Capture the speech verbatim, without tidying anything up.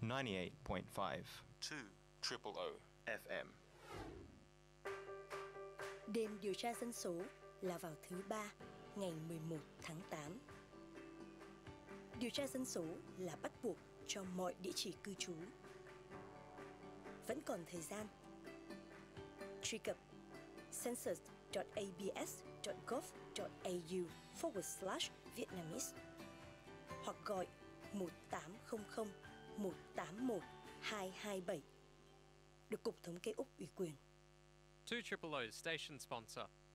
ninety-eight point five. two triple O F M. Đêm điều tra dân số là vào thứ ba, ngày mười một tháng tám. Điều tra dân số là bắt buộc cho mọi địa chỉ cư trú. Vẫn còn thời gian. Truy cập census.abs.gov.au forward slash Vietnamese hoặc gọi một tám không không một tám một hai hai bảy được Cục Thống kê Úc ủy quyền. two triple O station sponsor.